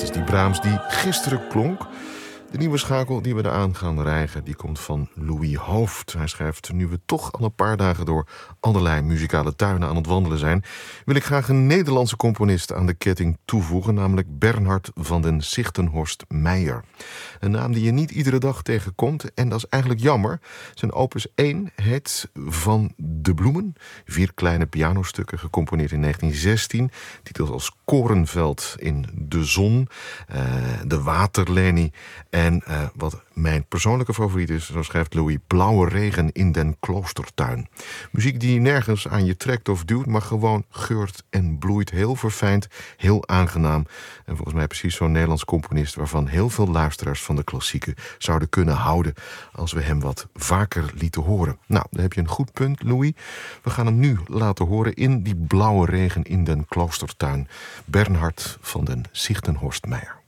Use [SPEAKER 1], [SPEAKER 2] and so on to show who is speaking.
[SPEAKER 1] Dat is die Brahms die gisteren klonk. De nieuwe schakel die we eraan gaan rijgen, die komt van Louis Hooft. Hij schrijft, nu we toch al een paar dagen door allerlei muzikale tuinen aan het wandelen zijn, wil ik graag een Nederlandse componist aan de ketting toevoegen, namelijk Bernhard van den Sichtenhorst Meijer. Een naam die je niet iedere dag tegenkomt en dat is eigenlijk jammer. Zijn opus 1 heet Van de Bloemen. 4 kleine pianostukken, gecomponeerd in 1916. Titels als Korenveld in de Zon, De Waterlenie en wat mijn persoonlijke favoriet is, zo schrijft Louis, Blauwe Regen in den Kloostertuin. Muziek die nergens aan je trekt of duwt, maar gewoon geurt en bloeit. Heel verfijnd, heel aangenaam. En volgens mij precies zo'n Nederlands componist waarvan heel veel luisteraars van de klassieken zouden kunnen houden als we hem wat vaker lieten horen. Nou, daar heb je een goed punt, Louis. We gaan hem nu laten horen in die Blauwe Regen in den Kloostertuin. Bernhard van den Sichtenhorst Meijer.